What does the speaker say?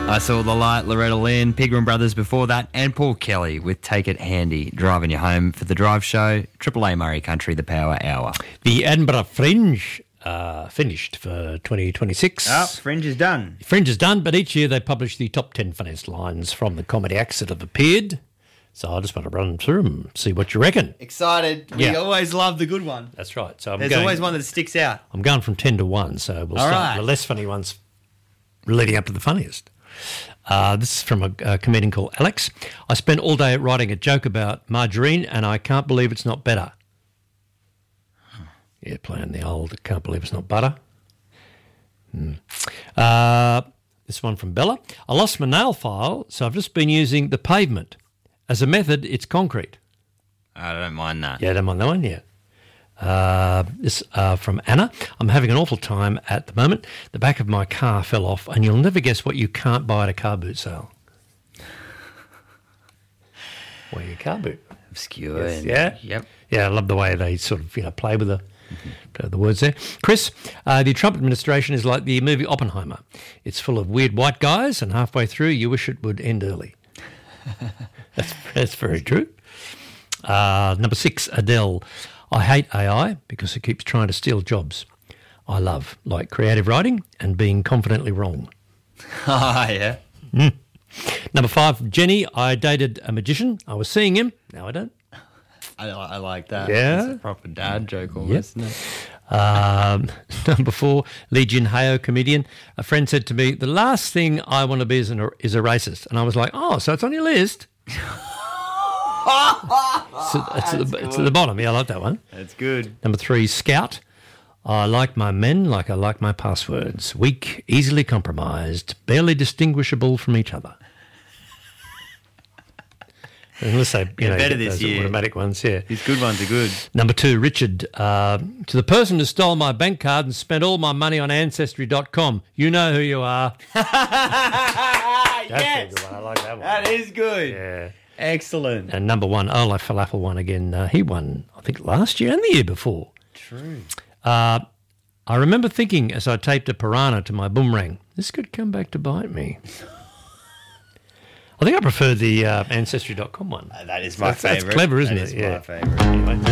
I Saw the Light, Loretta Lynn, Pigram Brothers before that, and Paul Kelly with Take It Handy, driving you home for the Drive Show, Triple A Murray Country, the Power Hour. The Edinburgh Fringe finished for 2026. Oh, Fringe is done. Fringe is done, but each year they publish the top 10 funniest lines from the comedy acts that have appeared. So I just want to run through them and see what you reckon. Excited. We always love the good one. That's right. So There's always one that sticks out. I'm going from 10 to 1, so we'll start with the less funny ones leading up to the funniest. This is from a comedian called Alex. I spent all day writing a joke about margarine and I can't believe it's not better. Yeah, playing the old can't believe it's not butter. This one from Bella. I lost my nail file, so I've just been using the pavement. As a method, it's concrete. I don't mind that. Yeah, I don't mind that one, yeah. This from Anna. I'm having an awful time at the moment. The back of my car fell off, and you'll never guess what you can't buy at a car boot sale. Well, your car boot. Obscure. Yes, yeah? Yep. Yeah, I love the way they sort of, play with the words there. Chris, the Trump administration is like the movie Oppenheimer. It's full of weird white guys, and halfway through you wish it would end early. That's very true. Number 6, Adele. I hate AI because it keeps trying to steal jobs. I love, like creative writing and being confidently wrong. Yeah. Number 5, Jenny. I dated a magician. I was seeing him. Now I don't. I like that. Yeah. It's a proper dad joke almost, isn't it? Number 4, Lee Jin Hyo, comedian. A friend said to me, the last thing I want to be is a racist. And I was like, oh, so it's on your list? It's at the bottom. Yeah, I like that one. That's good. Number 3, Scout. I like my men like I like my passwords. Weak, easily compromised, barely distinguishable from each other. Unless they, better this those year. automatic ones, yeah. These good ones are good. Number 2, Richard. To the person who stole my bank card and spent all my money on Ancestry.com, you know who you are. That's a good one. I like that one. That is good. Yeah. Excellent. And number 1, Olaf Falafel won again. He won, I think, last year and the year before. True. I remember thinking as I taped a piranha to my boomerang, this could come back to bite me. I think I prefer the Ancestry.com one. That is my favourite. That's clever, isn't it? That is my favourite.